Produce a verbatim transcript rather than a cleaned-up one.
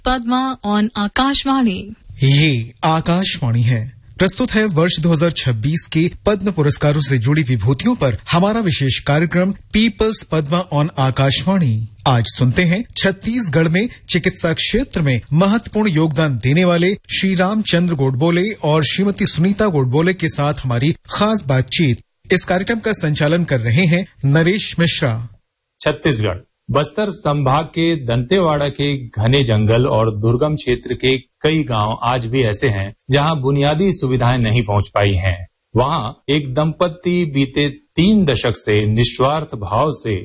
Padma on Akashvani. ये आकाशवाणी है। प्रस्तुत है वर्ष दो हज़ार छब्बीस के पद्म पुरस्कारों से जुड़ी विभूतियों पर हमारा विशेष कार्यक्रम पीपल्स पद्मा ऑन आकाशवाणी। आज सुनते हैं छत्तीसगढ़ में चिकित्सा क्षेत्र में महत्वपूर्ण योगदान देने वाले श्री रामचंद्र गोडबोले और श्रीमती सुनीता गोडबोले के साथ हमारी खास बातचीत। इस कार्यक्रम का संचालन कर रहे हैं नरेश मिश्रा। छत्तीसगढ़ बस्तर संभाग के दंतेवाड़ा के घने जंगल और दुर्गम क्षेत्र के कई गांव आज भी ऐसे हैं जहां बुनियादी सुविधाएं नहीं पहुंच पाई हैं। वहां एक दंपत्ति बीते तीन दशक से निस्वार्थ भाव से